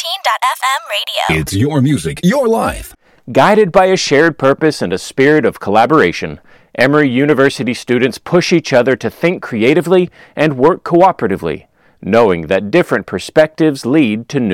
FM radio. It's your music, your life. Guided by a shared purpose and a spirit of collaboration, Emory University students push each other to think creatively and work cooperatively, knowing that different perspectives lead to new